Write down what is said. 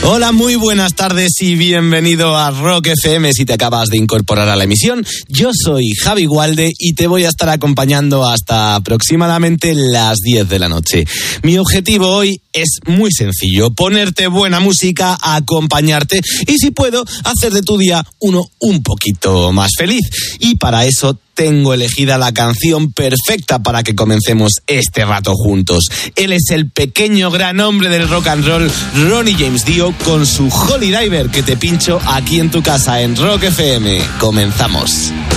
Hola, muy buenas tardes y bienvenido a Rock FM. Si te acabas de incorporar a la emisión, yo soy Javi Gualde y te voy a estar acompañando hasta aproximadamente las 10 de la noche. Mi objetivo hoy es muy sencillo: ponerte buena música, acompañarte y, si puedo, hacer de tu día uno un poquito más feliz. Y para eso tengo elegida la canción perfecta para que comencemos este rato juntos. Él es el pequeño gran hombre del rock and roll, Ronnie James Dio, con su Holy Diver, que te pincho aquí en tu casa en Rock FM. Comenzamos.